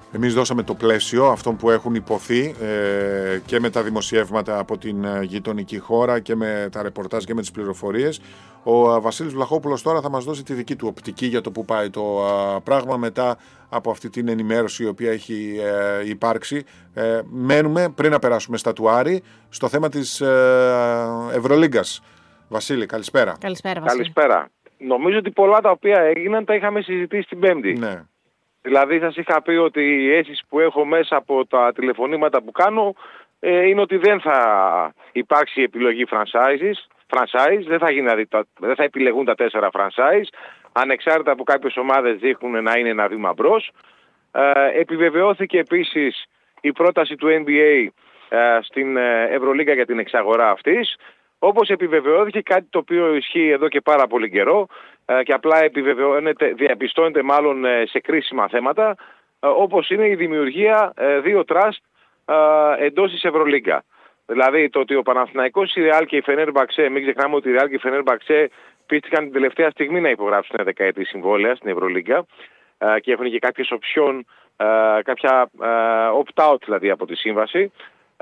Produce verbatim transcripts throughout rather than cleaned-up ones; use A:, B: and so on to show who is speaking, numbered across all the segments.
A: Εμείς δώσαμε το πλαίσιο αυτών που έχουν υποθεί ε, και με τα δημοσιεύματα από την ε, γειτονική χώρα και με τα ρεπορτάζ και με τις πληροφορίες. Ο ε, Βασίλης Βλαχόπουλος τώρα θα μας δώσει τη δική του οπτική για το που πάει το ε, πράγμα μετά από αυτή την ενημέρωση η οποία έχει ε, υπάρξει. Ε, μένουμε πριν να περάσουμε στα Τουάρι στο θέμα της ε, Ευρωλίγκας. Βασίλη, καλησπέρα.
B: Καλησπέρα, Βασίλη.
C: Καλησπέρα. Νομίζω ότι πολλά τα οποία έγιναν τα είχαμε συζητήσει την Πέμπτη.
A: Ναι.
C: Δηλαδή σας είχα πει ότι η αίσθηση που έχω μέσα από τα τηλεφωνήματα που κάνω ε, είναι ότι δεν θα υπάρξει επιλογή franchises, franchise, δεν θα, γίνει, δεν θα επιλεγούν τα τέσσερα franchise, ανεξάρτητα από κάποιες ομάδες δείχνουν να είναι ένα βήμα μπρος. Ε, επιβεβαιώθηκε επίσης η πρόταση του N B A ε, στην Ευρωλίγκα για την εξαγορά αυτής, όπως επιβεβαιώθηκε κάτι το οποίο ισχύει εδώ και πάρα πολύ καιρό και απλά επιβεβαιώνεται, διαπιστώνεται μάλλον σε κρίσιμα θέματα, όπως είναι η δημιουργία δύο τραστ εντός της Ευρωλίγκα. Δηλαδή το ότι ο Παναθηναϊκός, η Real και η Φενέρμπαξε, μην ξεχνάμε ότι η Real και η Φενέρμπαξε πίστηκαν την τελευταία στιγμή να υπογράψουν ένα δεκαετή συμβόλαια στην Ευρωλίγκα και έχουν και κάποιες οψιόν, κάποια opt-out δηλαδή από τη σύμβαση.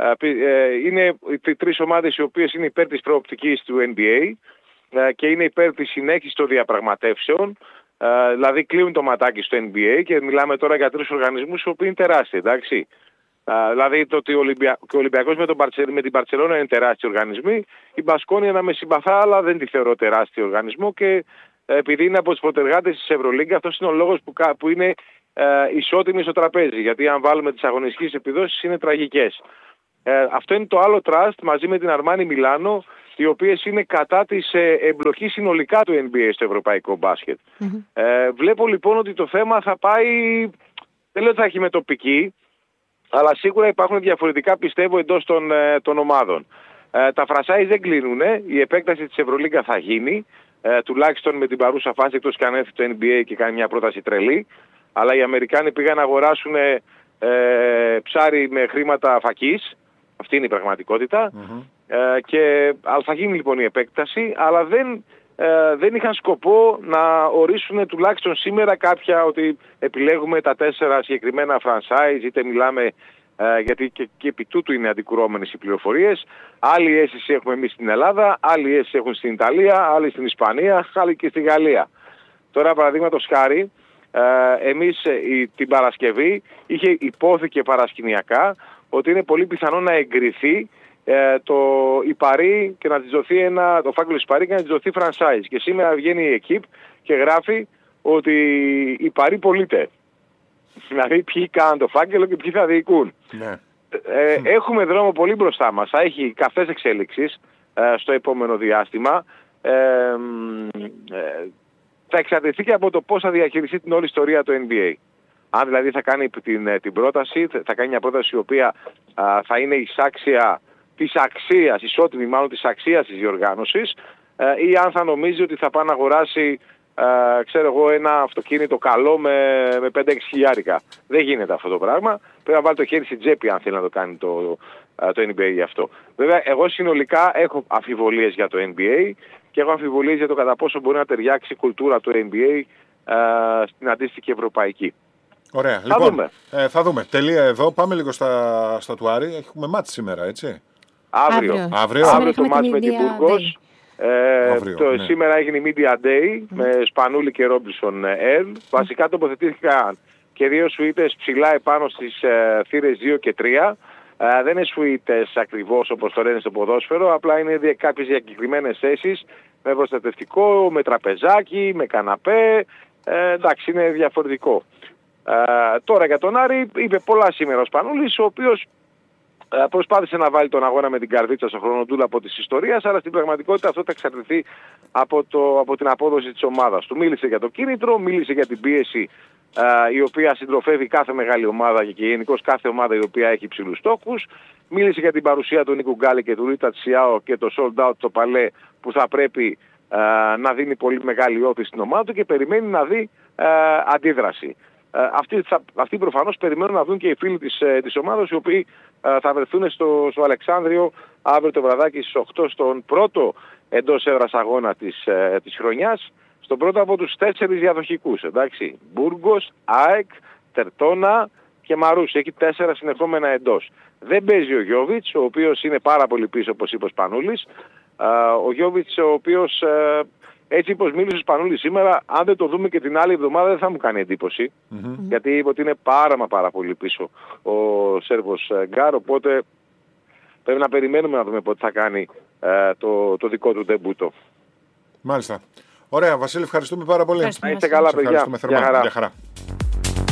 C: Είναι οι τρεις ομάδες οι οποίες είναι υπέρ της προοπτικής του N B A και είναι υπέρ της συνέχισης των διαπραγματεύσεων, δηλαδή κλείνουν το ματάκι στο N B A και μιλάμε τώρα για τρεις οργανισμούς οι οποίοι είναι τεράστιοι, εντάξει. Δηλαδή το ότι ο, Ολυμπια... ο Ολυμπιακός με, τον Μπαρτσε... με την Μπαρτσελώνα είναι τεράστιοι οργανισμοί, η Μπασκόνια να με συμπαθά αλλά δεν τη θεωρώ τεράστιο οργανισμό και επειδή είναι από τις προτεργάτες της Ευρωλίγκα, αυτός είναι ο λόγος που, που είναι ε, ισότιμη στο τραπέζι, γιατί αν βάλουμε τις αγωνιστικές επιδόσεις είναι τραγικές. Ε, αυτό είναι το άλλο trust μαζί με την Αρμάνι Μιλάνο, οι οποίες είναι κατά της ε, εμπλοκής συνολικά του N B A στο ευρωπαϊκό μπάσκετ. Mm-hmm. Ε, βλέπω λοιπόν ότι το θέμα θα πάει, δεν λέω ότι θα έχει με τοπική, αλλά σίγουρα υπάρχουν διαφορετικά πιστεύω εντός των, ε, των ομάδων. Ε, τα franchise δεν κλείνουν, η επέκταση της Ευρωλίγκα θα γίνει, ε, τουλάχιστον με την παρούσα φάση, εκτός και αν έρθει το N B A και κάνει μια πρόταση τρελή, αλλά οι Αμερικάνοι πήγαν να αγοράσουν ε, ε, ψάρι με χρήματα φακής. Αυτή είναι η πραγματικότητα. Mm-hmm. Ε, και, θα γίνει λοιπόν η επέκταση, αλλά δεν, ε, δεν είχαν σκοπό να ορίσουν τουλάχιστον σήμερα κάποια ότι επιλέγουμε τα τέσσερα συγκεκριμένα franchise, είτε μιλάμε, ε, γιατί και, και επί τούτου είναι αντικρουόμενες οι πληροφορίες. Άλλη αίσθηση έχουμε εμείς στην Ελλάδα, άλλη αίσθηση έχουν στην Ιταλία, άλλη στην Ισπανία, άλλη και στη Γαλλία. Τώρα παραδείγματος χάρη, ε, εμείς ε, την Παρασκευή είχε υπόθηκε παρασκηνιακά ότι είναι πολύ πιθανό να εγκριθεί ε, το η Παρί και να της δοθεί ένα, το φάκελο της Παρί και να της δοθεί franchise. Και σήμερα βγαίνει η Εκίπ και γράφει ότι η Παρί πωλείται. Δηλαδή ποιοι κάνουν το φάκελο και ποιοι θα διοικούν. Ναι. Ε, mm. Έχουμε δρόμο πολύ μπροστά μας. Θα έχει καυτές εξέλιξεις ε, στο επόμενο διάστημα. Ε, ε, θα εξαρτηθεί και από το πώς θα διαχειριστεί την όλη ιστορία του N B A. Αν δηλαδή θα κάνει την, την πρόταση, θα κάνει μια πρόταση η οποία α, θα είναι εισάξια της αξίας, ισότιμη μάλλον της αξίας της διοργάνωσης, α, ή αν θα νομίζει ότι θα πάει να αγοράσει α, ξέρω εγώ, ένα αυτοκίνητο καλό με, με πέντε έξι χιλιάρικα. Δεν γίνεται αυτό το πράγμα. Πρέπει να βάλει το χέρι στην τσέπη αν θέλει να το κάνει το, α, το N B A γι' αυτό. Βέβαια εγώ συνολικά έχω αμφιβολίες για το N B A και έχω αμφιβολίες για το κατά πόσο μπορεί να ταιριάξει η κουλτούρα του N B A α, στην αντίστοιχη ευρωπαϊκή.
A: Ωραία.
C: Θα
A: λοιπόν,
C: δούμε.
A: Ε, θα δούμε. Τελεία εδώ. Πάμε λίγο στα, στα Τουάρι. Έχουμε μάτς σήμερα, έτσι.
C: Αύριο.
A: Αύριο,
C: Αύριο, Αύριο το μάτς με την Μπουργκός. Ε,
A: Αύριο,
C: το,
A: ναι.
C: Σήμερα έγινε η Media Day mm. με Σπανούλη και Ρόμπινσον Ερ. Mm. Βασικά τοποθετήθηκαν και δύο σουίτες ψηλά επάνω στις ε, θύρες δύο και τρία. Ε, δεν είναι σουίτες ακριβώς όπως το λένε στο ποδόσφαιρο, απλά είναι δια, κάποιες διακεκριμένες θέσεις με προστατευτικό, με τραπεζάκι, με καναπέ. Ε, εντάξει, είναι διαφορετικό. Uh, τώρα για τον Άρη είπε πολλά σήμερα ο Σπανούλης, ο οποίος uh, προσπάθησε να βάλει τον αγώνα με την καρδίτσα στο χρονοτούλα από της ιστορίας, αλλά στην πραγματικότητα αυτό θα εξαρτηθεί από, το, από την απόδοση της ομάδας του. Μίλησε για το κίνητρο, μίλησε για την πίεση uh, η οποία συντροφεύει κάθε μεγάλη ομάδα και γενικώς κάθε ομάδα η οποία έχει υψηλούς στόχους. Μίλησε για την παρουσία του Νίκου Γκάλη και του Ρίτα Τσιάο και το sold out στο Παλέ που θα πρέπει uh, να δίνει πολύ μεγάλη όθηση στην ομάδα του και περιμένει να δει uh, αντίδραση. Αυτοί, θα, αυτοί προφανώς περιμένουν να δουν και οι φίλοι της, της ομάδας οι οποίοι α, θα βρεθούν στο, στο Αλεξάνδριο αύριο το βραδάκι στις οκτώ στον πρώτο εντός έδρας αγώνα της, ε, της χρονιάς, στον πρώτο από τους τέσσερις διαδοχικούς, εντάξει, Μπουργκος, ΑΕΚ, Τερτόνα, και Μαρούσι. Έχει τέσσερα συνεχόμενα εντός. Δεν παίζει ο Γιόβιτς, ο οποίος είναι πάρα πολύ πίσω, όπως είπε ο Σπανούλης. Ο Γιόβιτς, ο οποίος, έτσι όπως μίλησε ο Σπανούλης σήμερα, αν δεν το δούμε και την άλλη εβδομάδα δεν θα μου κάνει εντύπωση. Mm-hmm. Γιατί είπε ότι είναι πάρα μα πάρα πολύ πίσω ο Σέρβος γκάρ, οπότε πρέπει να περιμένουμε να δούμε πότε θα κάνει ε, το, το δικό του ντεμπούτο.
A: Μάλιστα. Ωραία, Βασίλη, ευχαριστούμε πάρα πολύ.
C: Να είστε καλά, παιδιά.
A: Ευχαριστούμε θερμά. Γεια χαρά.